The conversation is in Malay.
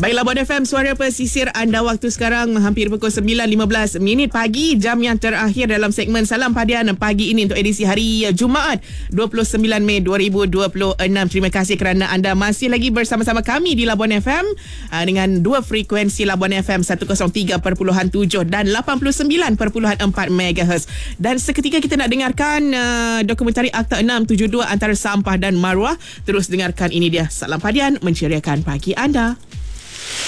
Baiklah, Labuan FM, suara pesisir anda. Waktu sekarang hampir pukul 9.15 pagi. Jam yang terakhir dalam segmen Salam Padian pagi ini untuk edisi hari Jumaat 29 Mei 2026. Terima kasih kerana anda masih lagi bersama-sama kami di Labuan FM dengan dua frekuensi Labuan FM 103.7 dan 89.4 MHz. Dan seketika kita nak dengarkan dokumentari Akta 672 antara sampah dan maruah. Terus dengarkan, ini dia Salam Padian menceriakan pagi anda.